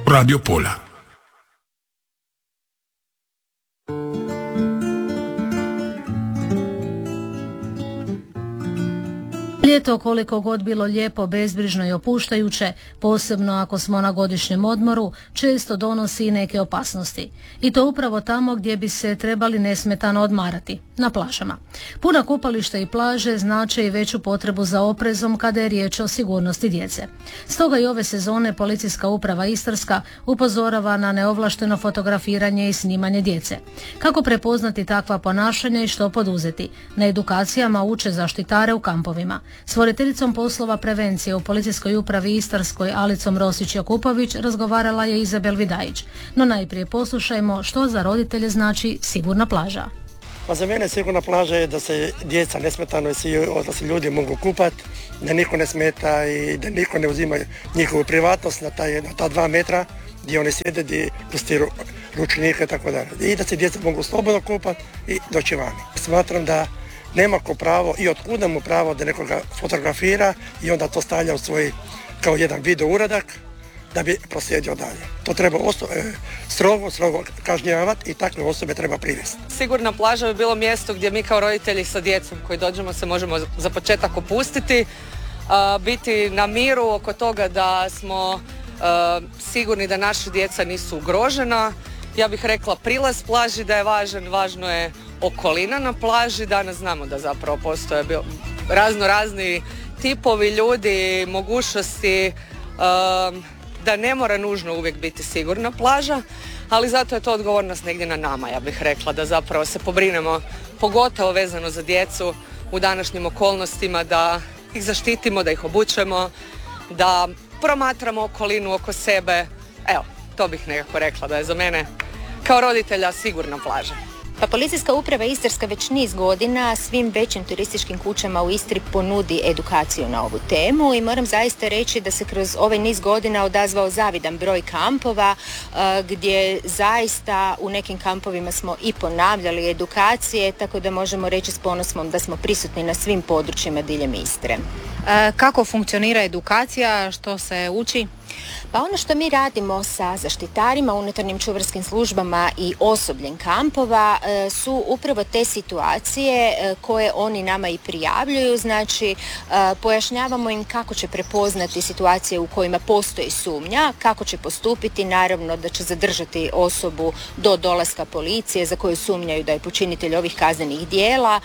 Radio Pola. Ljeto, koliko god bilo lijepo, bezbrižno i opuštajuće, posebno ako smo na godišnjem odmoru, često donosi i neke opasnosti. I to upravo tamo gdje bi se trebali nesmetano odmarati, na plažama. Puna kupališta i plaže znače i veću potrebu za oprezom kada je riječ o sigurnosti djece. Stoga i ove sezone Policijska uprava Istarska upozorava na neovlašteno fotografiranje i snimanje djece. Kako prepoznati takva ponašanja i što poduzeti? Na edukacijama uče zaštitare u kampovima. S voditeljicom poslova prevencije u Policijskoj upravi Istarskoj Alicom Rosić-Jakupović razgovarala je Izabel Vidajić. No najprije poslušajmo što za roditelje znači sigurna plaža. Pa za mene sigurna plaža je da se djeca nesmetano i svi odrasli ljudi mogu kupati, da niko ne smeta i da niko ne uzima njihovu privatnost na ta 2 metra gdje oni sjede, gdje pusti ručnike i tako dalje. I da se djeca mogu slobodno kupati i doći vani. Smatram da nema ko pravo i otkuda mu pravo da nekoga fotografira i onda to stavlja u svoj kao jedan video uradak da bi proslijedio dalje. To treba strogo kažnjavati i takve osobe treba privesti. Sigurna plaža bi bilo mjesto gdje mi kao roditelji sa djecom koji dođemo se možemo za početak opustiti, biti na miru oko toga da smo sigurni da naša djeca nisu ugrožena. Ja bih rekla prilaz plaži da je važan, važno je okolina na plaži. Danas znamo da zapravo postoje razni tipovi ljudi, mogućnosti, da ne mora nužno uvijek biti sigurna plaža, ali zato je to odgovornost negdje na nama, ja bih rekla, da zapravo se pobrinemo, pogotovo vezano za djecu u današnjim okolnostima, da ih zaštitimo, da ih obučemo, da promatramo okolinu oko sebe. Evo, to bih nekako rekla da je za mene kao roditelja sigurna plaža. Pa Policijska uprava Istarska već niz godina svim većim turističkim kućama u Istri ponudi edukaciju na ovu temu i moram zaista reći da se kroz ovaj niz godina odazvao zavidan broj kampova gdje zaista u nekim kampovima smo i ponavljali edukacije, tako da možemo reći s ponosom da smo prisutni na svim područjima diljem Istre. Kako funkcionira edukacija, što se uči? Pa ono što mi radimo sa zaštitarima, unutarnjim čuvarskim službama i osobljem kampova su upravo te situacije koje oni nama i prijavljuju. Znači, pojašnjavamo im kako će prepoznati situacije u kojima postoji sumnja, kako će postupiti, naravno da će zadržati osobu do dolaska policije za koju sumnjaju da je počinitelj ovih kaznenih djela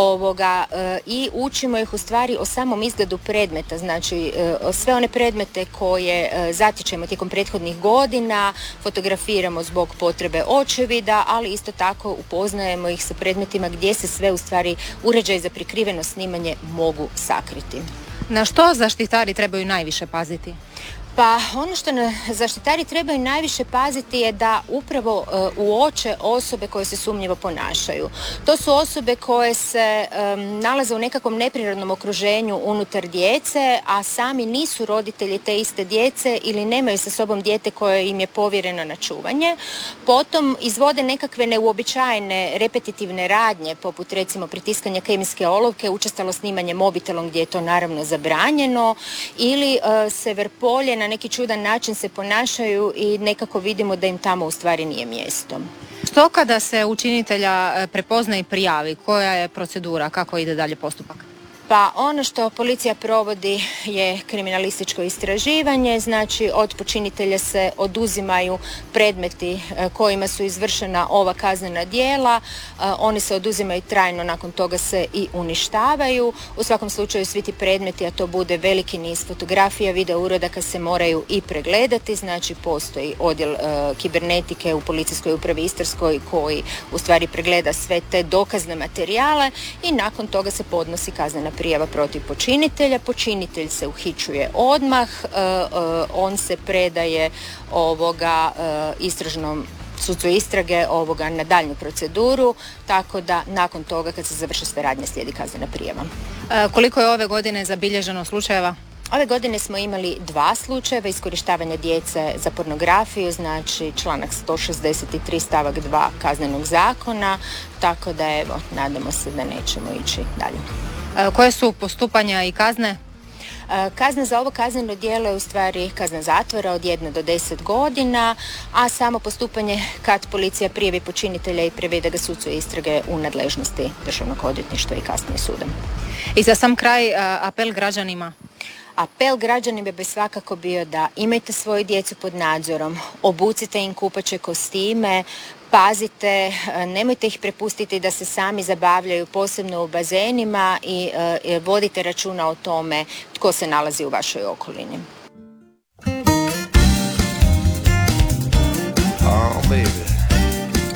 i učimo ih u stvari o samom izgledu predmeta, znači sve one predmete koje zatičemo tijekom prethodnih godina, fotografiramo zbog potrebe očevida, ali isto tako upoznajemo ih sa predmetima gdje se sve u stvari uređaji za prikriveno snimanje mogu sakriti. Na što zaštitari trebaju najviše paziti? Pa ono što zaštitari trebaju najviše paziti je da upravo uoče osobe koje se sumnjivo ponašaju. To su osobe koje se nalaze u nekakvom neprirodnom okruženju unutar djece, a sami nisu roditelji te iste djece ili nemaju sa sobom dijete koje im je povjereno na čuvanje. Potom izvode nekakve neuobičajene repetitivne radnje, poput recimo pritiskanja kemijske olovke, učestalo snimanje mobitelom gdje je to naravno zabranjeno, ili se vrpolje na neki čudan način se ponašaju i nekako vidimo da im tamo u stvari nije mjesto. Što kada se učinitelja prepozna i prijavi? Koja je procedura? Kako ide dalje postupak? Pa ono što policija provodi je kriminalističko istraživanje, znači od počinitelja se oduzimaju predmeti kojima su izvršena ova kaznena djela, oni se oduzimaju trajno, nakon toga se i uništavaju. U svakom slučaju svi ti predmeti, a to bude veliki niz fotografija, video uradaka, se moraju i pregledati, znači postoji odjel kibernetike u Policijskoj upravi Istarskoj koji u stvari pregleda sve te dokazne materijale i nakon toga se podnosi kaznena prijava protiv počinitelja. Počinitelj se uhićuje odmah, on se predaje istražnom sucu istrage na daljnju proceduru, tako da nakon toga kad se završe sve radnje slijedi kaznena prijava. Koliko je ove godine zabilježeno slučajeva? Ove godine smo imali 2 slučajeva iskorištavanja djece za pornografiju, znači članak 163 stavak 2 Kaznenog zakona, tako da nadamo se da nećemo ići dalje. Koje su postupanja i kazne? Kazna za ovo kazneno djelo je u stvari kazna zatvora od 1 do 10 godina, a samo postupanje kad policija prijavi počinitelja i privede ga sucu istrage u nadležnosti Državnog odvjetništva i kasnije suda. I za sam kraj apel građanima. Apel građanima bi svakako bio da imajte svoju djecu pod nadzorom, obucite im kupaće kostime, pazite, nemojte ih prepustiti da se sami zabavljaju, posebno u bazenima, i vodite računa o tome tko se nalazi u vašoj okolini. Oh, baby.